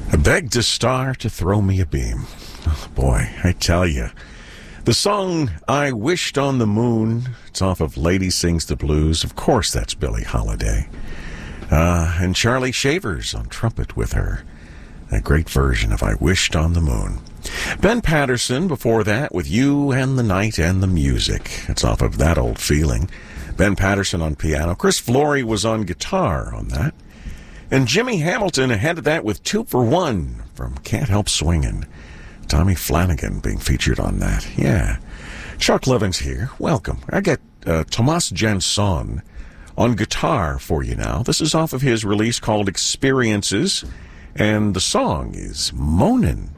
I begged a star to throw me a beam. Oh, boy, I tell you. The song I Wished on the Moon, it's off of Lady Sings the Blues. Of course, that's Billie Holiday. And Charlie Shavers on trumpet with her. A great version of I Wished on the Moon. Ben Patterson before that with You and the Night and the Music. It's off of That Old Feeling. Ben Patterson on piano. Chris Flory was on guitar on that. And Jimmy Hamilton ahead of that with 2 for 1 from Can't Help Swingin'. Tommy Flanagan being featured on that. Yeah. Chuck Levins here. Welcome. I got Tomas Jansson on guitar for you now. This is off of his release called Experiences. And the song is Moanin'.